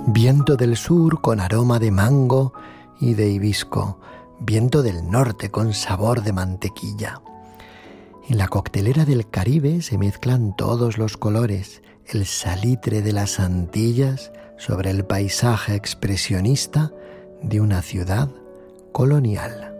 Viento del sur con aroma de mango y de hibisco. Viento del norte con sabor de mantequilla. En la coctelera del Caribe se mezclan todos los colores, el salitre de las Antillas sobre el paisaje expresionista de una ciudad colonial.